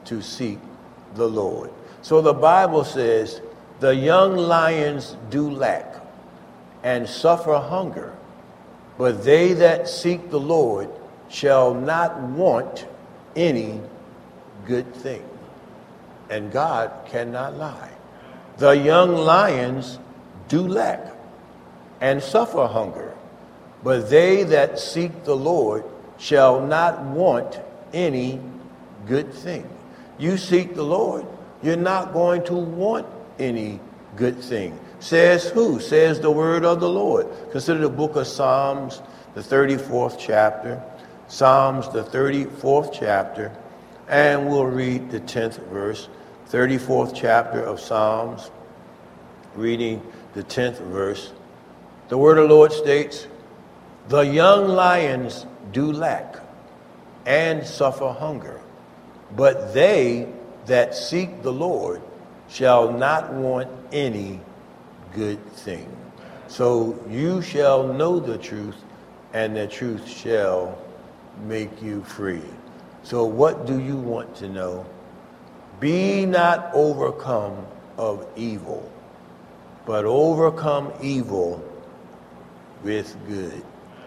to seek the Lord. So the Bible says, the young lions do lack and suffer hunger, but they that seek the Lord shall not want any good thing. And God cannot lie. The young lions do lack and suffer hunger, but they that seek the Lord shall not want any good thing. You seek the Lord, you're not going to want any good thing. Says who? Says the word of the Lord. Consider the book of Psalms, the 34th chapter. Psalms, the 34th chapter. And we'll read the 10th verse. 34th chapter of Psalms, reading the 10th verse. The word of the Lord states, the young lions do lack and suffer hunger, but they that seek the Lord shall not want any good thing. So you shall know the truth, and the truth shall make you free. So what do you want to know? Be not overcome of evil, but overcome evil with good.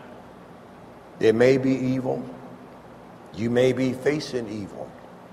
There may be evil. You may be facing evil.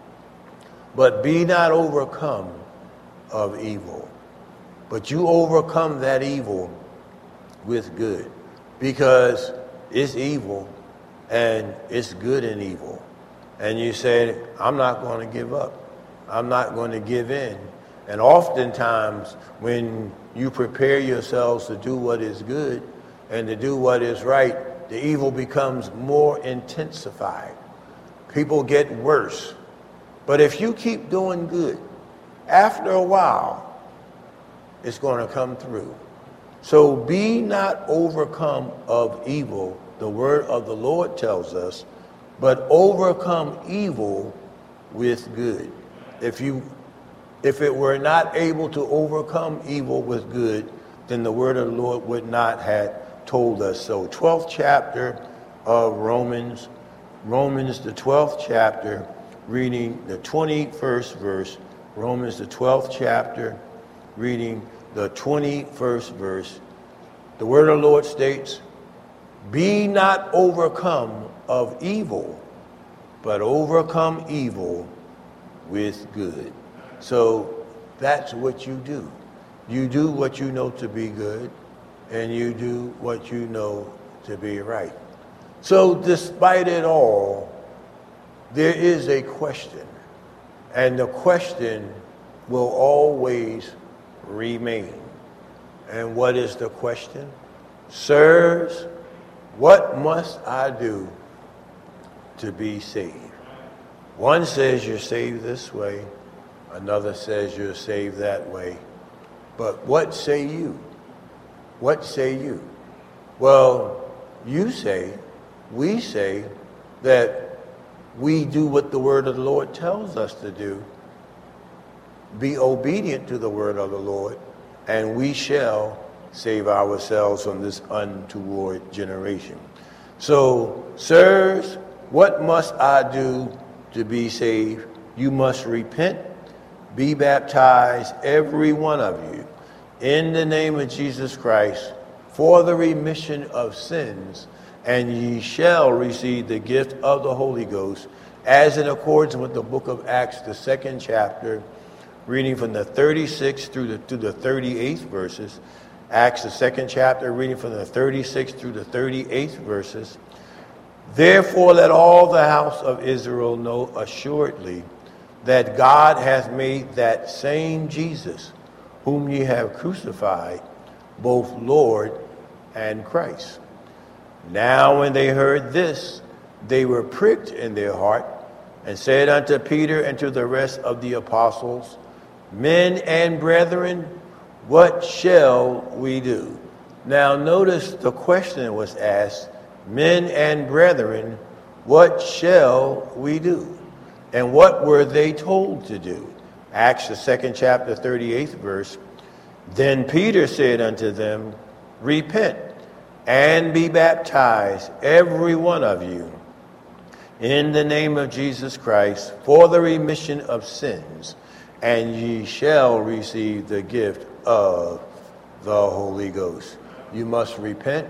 But be not overcome of evil. But you overcome that evil with good. Because it's evil and it's good and evil. And you say, I'm not going to give up. I'm not going to give in. And oftentimes when you prepare yourselves to do what is good and to do what is right, the evil becomes more intensified. People get worse. But if you keep doing good, after a while, it's going to come through. So be not overcome of evil, the word of the Lord tells us, but overcome evil with good. If it were not able to overcome evil with good, then the word of the Lord would not have told us so. 12th chapter of Romans, the 12th chapter, reading the 21st verse. Romans, the 12th chapter, reading the 21st verse. The word of the Lord states, be not overcome of evil, but overcome evil with good. So that's what you do. You do what you know to be good, and you do what you know to be right. So despite it all, there is a question, and the question will always remain. And what is the question? Sirs, what must I do to be saved? One says you're saved this way, another says you're saved that way. But what say you? What say you? Well, we say that we do what the word of the Lord tells us to do, be obedient to the word of the Lord, and we shall save ourselves from this untoward generation. So, sirs, what must I do to be saved? You must repent, be baptized, every one of you, in the name of Jesus Christ, for the remission of sins, and ye shall receive the gift of the Holy Ghost, as in accordance with the book of Acts, the 2nd chapter, reading from the 36th through the 38th verses. Acts, the 2nd chapter, reading from the 36th through the 38th verses. Therefore let all the house of Israel know assuredly that God hath made that same Jesus, whom ye have crucified, both Lord and Christ. Now when they heard this, they were pricked in their heart, and said unto Peter and to the rest of the apostles, Men and brethren, what shall we do? Now notice the question was asked, Men and brethren, what shall we do? And what were they told to do? Acts, the 2nd chapter, 38th verse. Then Peter said unto them, Repent, and be baptized, every one of you, in the name of Jesus Christ for the remission of sins, and ye shall receive the gift of the Holy Ghost. You must repent,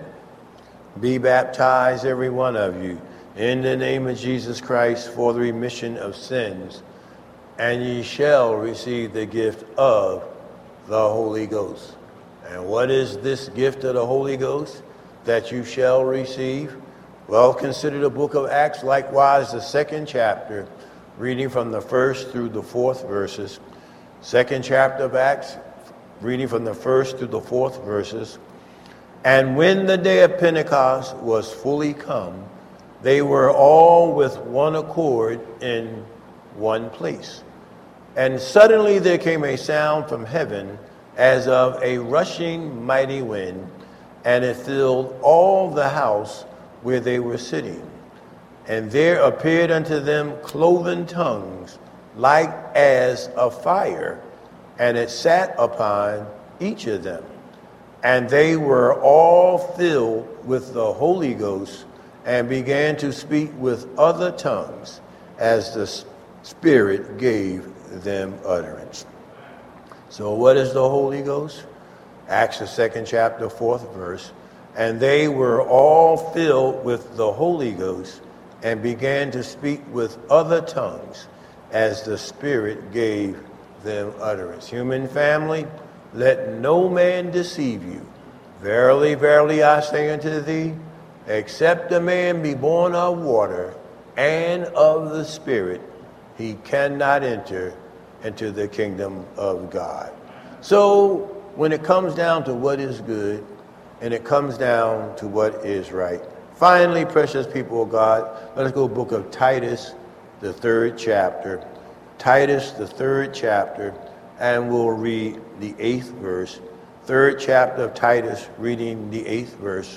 be baptized, every one of you, in the name of Jesus Christ for the remission of sins, and ye shall receive the gift of the Holy Ghost. And what is this gift of the Holy Ghost that you shall receive? Well, consider the book of Acts, likewise the 2nd chapter, reading from the 1st through the 4th verses. 2nd chapter of Acts, reading from the 1st through the 4th verses. And when the day of Pentecost was fully come, they were all with one accord in one place. And suddenly there came a sound from heaven as of a rushing mighty wind, and it filled all the house where they were sitting. And there appeared unto them cloven tongues, like as of fire, and it sat upon each of them. And they were all filled with the Holy Ghost, and began to speak with other tongues, as the Spirit gave them utterance. So what is the Holy Ghost? Acts the 2nd chapter, 4th verse. And they were all filled with the Holy Ghost, and began to speak with other tongues, as the Spirit gave them utterance. Human family, let no man deceive you. Verily, verily, I say unto thee, except a man be born of water and of the Spirit, he cannot enter into the kingdom of God. So when it comes down to what is good, and it comes down to what is right, finally, precious people of God, let us go to the book of Titus, the 3rd chapter. Titus, the 3rd chapter, and we'll read the 8th verse. 3rd chapter of Titus, reading the 8th verse.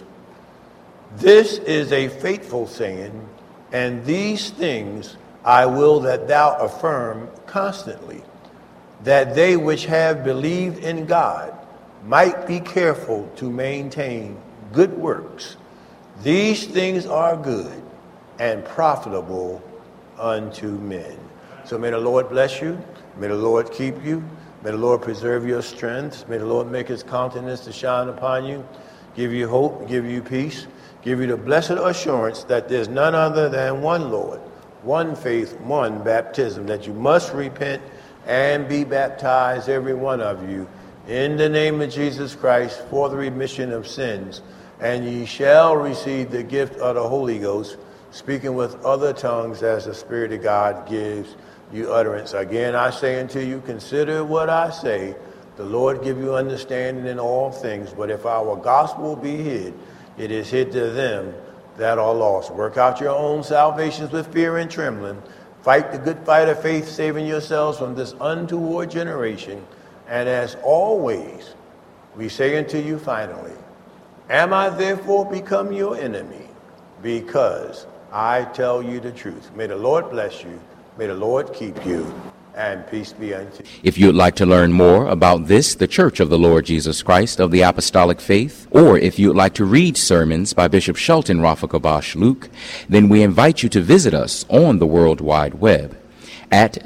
This is a faithful saying, and these things I will that thou affirm constantly, that they which have believed in God might be careful to maintain good works. These things are good and profitable unto men. So may the Lord bless you. May the Lord keep you. May the Lord preserve your strength. May the Lord make his countenance to shine upon you, give you hope, give you peace, give you the blessed assurance that there's none other than one Lord, one faith, one baptism, that you must repent and be baptized, every one of you, in the name of Jesus Christ for the remission of sins. And ye shall receive the gift of the Holy Ghost, speaking with other tongues as the Spirit of God gives you utterance. Again, I say unto you, consider what I say. The Lord give you understanding in all things. But if our gospel be hid, it is hid to them that are lost. Work out your own salvations with fear and trembling. Fight the good fight of faith, saving yourselves from this untoward generation. And as always, we say unto you finally, am I therefore become your enemy? Because I tell you the truth. May the Lord bless you. May the Lord keep you. And peace be unto you. If you'd like to learn more about this, the Church of the Lord Jesus Christ of the Apostolic Faith, or if you'd like to read sermons by Bishop Shelton Rafa Kabash Luke, then we invite you to visit us on the World Wide Web at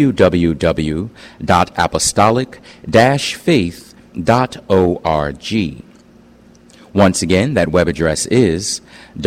www.apostolic-faith.org. Once again, that web address is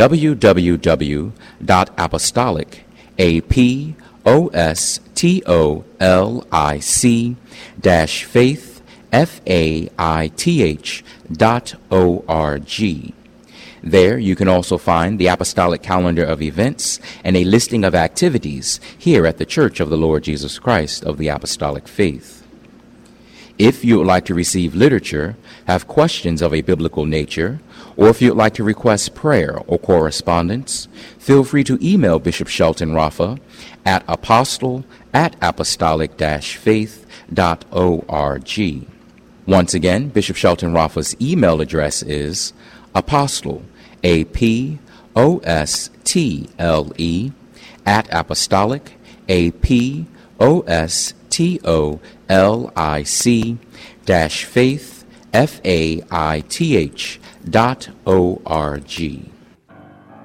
www.apostolic-faith.org. There you can also find the Apostolic Calendar of Events and a listing of activities here at the Church of the Lord Jesus Christ of the Apostolic Faith. If you would like to receive literature, have questions of a biblical nature, or if you'd like to request prayer or correspondence, feel free to email Bishop Shelton Rafa at apostle@apostolic-faith.org. Once again, Bishop Shelton Rafa's email address is apostle, APOSTLE, @apostolic, APOSTOLIC-faith, FAITH.org.